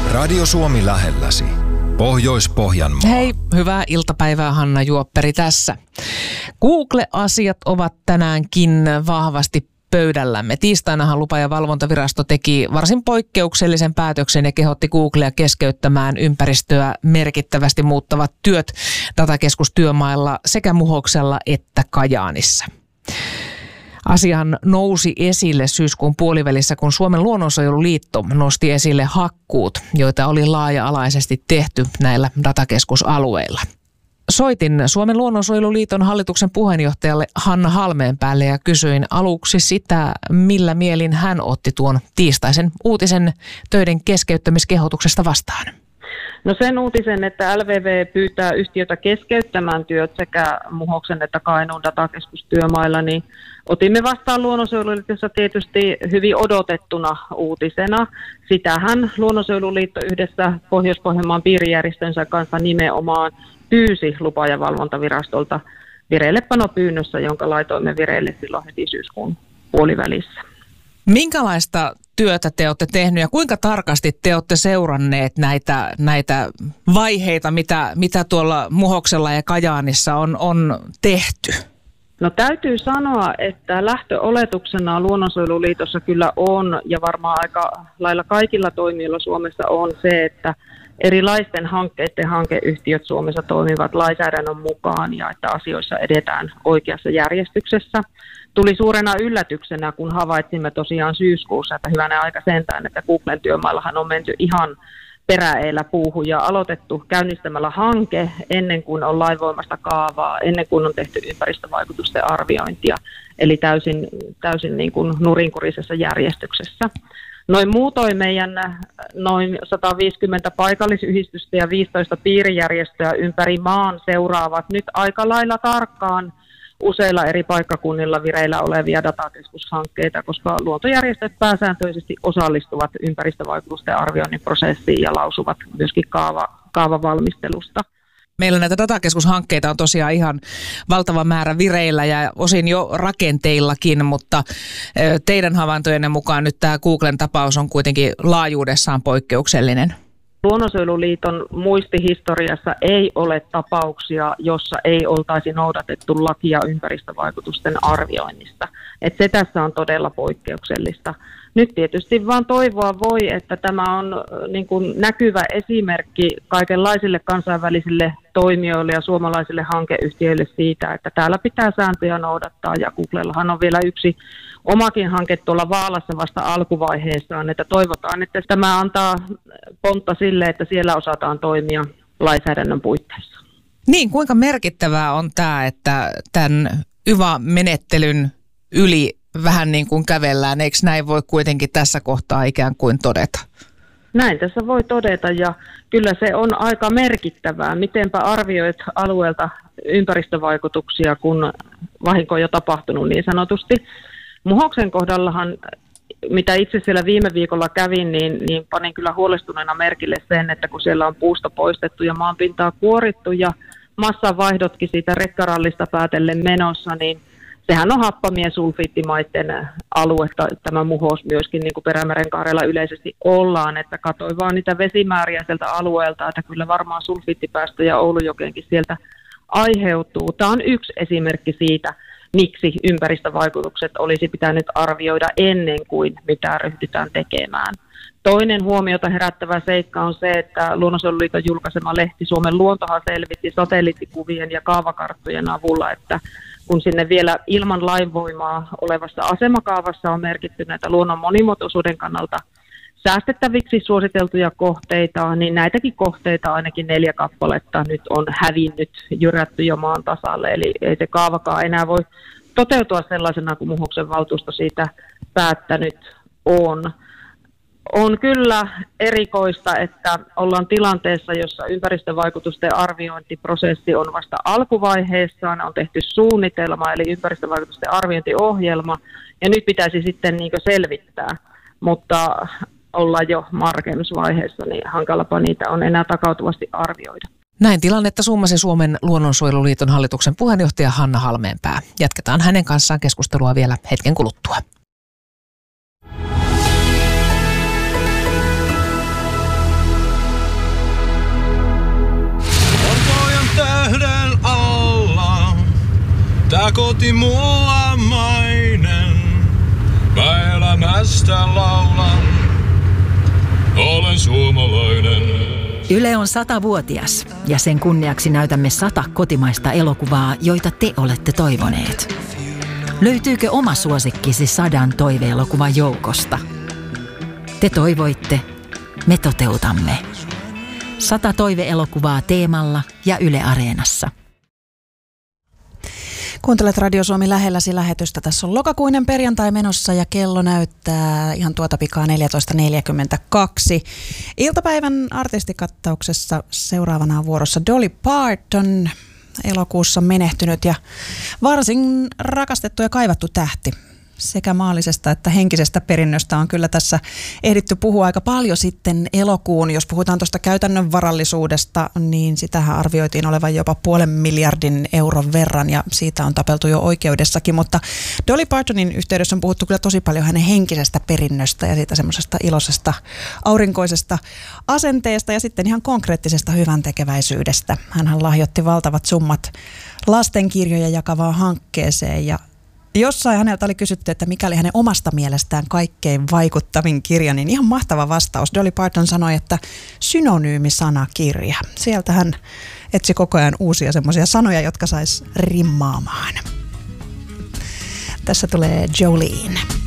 Radio Suomi lähelläsi. Pohjois-Pohjanmaa. Hei, hyvää iltapäivää, Hanna Juopperi tässä. Google-asiat ovat tänäänkin vahvasti pöydällämme. Tiistainahan lupa- ja valvontavirasto teki varsin poikkeuksellisen päätöksen ja kehotti Googlea keskeyttämään ympäristöä merkittävästi muuttavat työt datakeskustyömailla sekä Muhoksella että Kajaanissa. Asiahan nousi esille syyskuun puolivälissä, kun Suomen luonnonsuojeluliitto nosti esille hakkuut, joita oli laaja-alaisesti tehty näillä datakeskusalueilla. Soitin Suomen luonnonsuojeluliiton hallituksen puheenjohtajalle Hanna Halmeenpäälle ja kysyin aluksi sitä, millä mielin hän otti tuon tiistaisen uutisen töiden keskeyttämiskehotuksesta vastaan. No sen uutisen, että LVV pyytää yhtiötä keskeyttämään työt sekä Muhoksen että Kainuun datakeskustyömailla, niin otimme vastaan luonnonsuojeluliitossa tietysti hyvin odotettuna uutisena. Sitähän luonnonsuojeluliitto yhdessä Pohjois-Pohjanmaan piirijärjestönsä kanssa nimenomaan pyysi lupa- ja valvontavirastolta vireillepano-pyynnössä, jonka laitoimme vireille silloin heti syyskuun puolivälissä. Minkälaista työtä te olette tehneet ja kuinka tarkasti te olette seuranneet näitä vaiheita, mitä tuolla Muhoksella ja Kajaanissa on tehty? No täytyy sanoa, että lähtöoletuksena luonnonsuojeluliitossa kyllä on, ja varmaan aika lailla kaikilla toimijoilla Suomessa on se, että erilaisten hankkeiden hankeyhtiöt Suomessa toimivat lainsäädännön mukaan ja että asioissa edetään oikeassa järjestyksessä. Tuli suurena yllätyksenä, kun havaitsimme tosiaan syyskuussa, että hyvänä aika sentään, että Googlen työmaillahan on menty ihan peräeellä puuhun ja aloitettu käynnistämällä hanke ennen kuin on lainvoimasta kaavaa, ennen kuin on tehty ympäristövaikutusten arviointia, eli täysin niin kuin nurinkurisessa järjestyksessä. Noin muutoin meidän noin 150 paikallisyhdistystä ja 15 piirijärjestöä ympäri maan seuraavat nyt aika lailla tarkkaan useilla eri paikkakunnilla vireillä olevia datakeskushankkeita, koska luontojärjestöt pääsääntöisesti osallistuvat ympäristövaikutusten arvioinnin prosessiin ja lausuvat myöskin kaavavalmistelusta. Meillä näitä datakeskushankkeita on tosiaan ihan valtava määrä vireillä ja osin jo rakenteillakin, mutta teidän havaintojenne mukaan nyt tämä Googlen tapaus on kuitenkin laajuudessaan poikkeuksellinen. Luonnonsuojeluliiton muistihistoriassa ei ole tapauksia, jossa ei oltaisi noudatettu lakia ympäristövaikutusten arvioinnista. Se tässä on todella poikkeuksellista. Nyt tietysti vaan toivoa voi, että tämä on niin kuin näkyvä esimerkki kaikenlaisille kansainvälisille toimijoille ja suomalaisille hankeyhtiöille siitä, että täällä pitää sääntöjä noudattaa, ja Googlellahan on vielä yksi omakin hanke tuolla Vaalassa vasta alkuvaiheessaan, että toivotaan, että tämä antaa pontta sille, että siellä osataan toimia lainsäädännön puitteissa. Niin, kuinka merkittävää on tämä, että tämän YVA-menettelyn yli vähän niin kuin kävellään, eikö näin voi kuitenkin tässä kohtaa ikään kuin todeta? Näin tässä voi todeta, ja kyllä se on aika merkittävää. Mitenpä arvioit alueelta ympäristövaikutuksia, kun vahinko on jo tapahtunut niin sanotusti. Muhoksen kohdallahan, mitä itse siellä viime viikolla kävin, niin panin kyllä huolestuneena merkille sen, että kun siellä on puusta poistettu ja maanpintaa kuorittu ja massanvaihdotkin siitä rekkarallista päätellen menossa, niin sehän on happamien sulfiittimaiden aluetta, tämä Muhos myöskin, niin kuin Perämerenkaarella yleisesti ollaan, että katsoin vaan niitä vesimääriä sieltä alueelta, että kyllä varmaan sulfiittipäästöjä Oulujokeenkin sieltä aiheutuu. Tämä on yksi esimerkki siitä, miksi ympäristövaikutukset olisi pitänyt arvioida ennen kuin mitä ryhdytään tekemään. Toinen huomiota herättävä seikka on se, että Luonnonsuojeluliiton julkaisema lehti Suomen luontohan selvitti satelliittikuvien ja kaavakarttojen avulla, että kun sinne vielä ilman lainvoimaa olevassa asemakaavassa on merkitty näitä luonnon monimuotoisuuden kannalta säästettäviksi suositeltuja kohteita, niin näitäkin kohteita ainakin 4 kappaletta nyt on hävinnyt, jyrätty jo maan tasalle, eli ei se kaavakaan enää voi toteutua sellaisena kuin Muhoksen valtuusto siitä päättänyt on. On kyllä erikoista, että ollaan tilanteessa, jossa ympäristövaikutusten arviointiprosessi on vasta alkuvaiheessaan, on tehty suunnitelma eli ympäristövaikutusten arviointiohjelma, ja nyt pitäisi sitten selvittää, mutta ollaan jo rakennusvaiheessa, niin hankalapa niitä on enää takautuvasti arvioida. Näin tilannetta summasi Suomen luonnonsuojeluliiton hallituksen puheenjohtaja Hanna Halmeenpää. Jatketaan hänen kanssaan keskustelua vielä hetken kuluttua. tää koti mulla mainen. Mä elämästä laulan, olen suomalainen. Yle on 100-vuotias ja sen kunniaksi näytämme 100 kotimaista elokuvaa, joita te olette toivoneet. Löytyykö oma suosikkisi 100 toiveelokuvan joukosta? Te toivoitte, me toteutamme. 100 toiveelokuvaa Teemalla ja Yle Areenassa. Kuuntelet Radio Suomi lähelläsi -lähetystä. Tässä on lokakuinen perjantai menossa ja kello näyttää ihan tuota pikaa 14.42. Iltapäivän artistikattauksessa seuraavana on vuorossa Dolly Parton, elokuussa menehtynyt ja varsin rakastettu ja kaivattu tähti. Sekä maallisesta että henkisestä perinnöstä on kyllä tässä ehditty puhua aika paljon sitten elokuun. Jos puhutaan tuosta käytännön varallisuudesta, niin sitähän arvioitiin olevan jopa 500 miljardin euron verran ja siitä on tapeltu jo oikeudessakin. Mutta Dolly Partonin yhteydessä on puhuttu kyllä tosi paljon hänen henkisestä perinnöstä ja siitä semmoisesta iloisesta, aurinkoisesta asenteesta ja sitten ihan konkreettisesta hyväntekeväisyydestä. Hänhän lahjoitti valtavat summat lastenkirjoja jakavaan hankkeeseen ja jossain häneltä oli kysytty, että mikä oli hänen omasta mielestään kaikkein vaikuttavin kirja, niin ihan mahtava vastaus. Dolly Parton sanoi, että synonyymisanakirja. Sieltä hän etsi koko ajan uusia semmoisia sanoja, jotka sais rimmaamaan. Tässä tulee Jolene.